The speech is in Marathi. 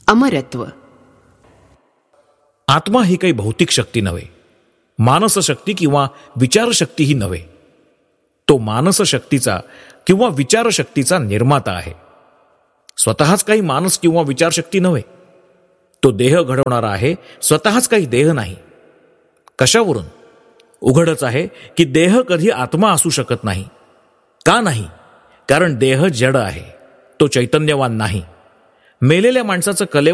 अमरत्व. आत्मा ही काही भौतिक शक्ती नव्हे, मानसशक्ती किंवा विचारशक्तीही नव्हे. तो मानसशक्तीचा किंवा विचारशक्तीचा निर्माता आहे. स्वतःच काही मानस किंवा विचारशक्ती नव्हे. तो देह घडवणारा आहे, स्वतःच काही देह नाही. कशावरून? उघडच आहे की देह कधी आत्मा असू शकत नाही. का नाही? कारण देह जड आहे, तो चैतन्यवान नाही. मेलेल्या माणसाचं